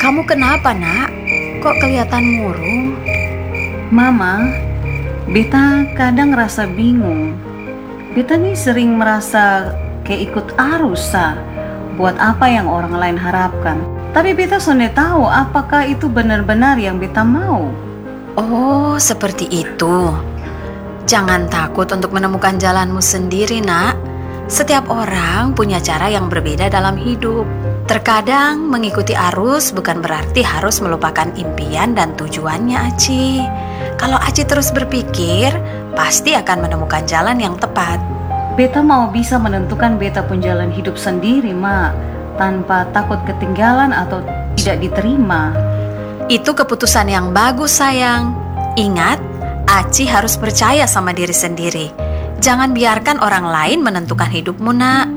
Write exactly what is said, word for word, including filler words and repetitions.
Kamu kenapa, Nak? Kok kelihatan murung? Mama, beta kadang rasa bingung. Beta nih sering merasa kayak ikut arus sah, buat apa yang orang lain harapkan. Tapi beta sonde tahu apakah itu benar-benar yang beta mau. Oh, seperti itu. Jangan takut untuk menemukan jalanmu sendiri, Nak. Setiap orang punya cara yang berbeda dalam hidup. Terkadang mengikuti arus bukan berarti harus melupakan impian dan tujuannya, Aci. Kalau Aci terus berpikir, pasti akan menemukan jalan yang tepat. Beta mau bisa menentukan beta pun jalan hidup sendiri, Mak, tanpa takut ketinggalan atau tidak diterima. Itu keputusan yang bagus, sayang. Ingat, Aci harus percaya sama diri sendiri. Jangan biarkan orang lain menentukan hidupmu, Nak.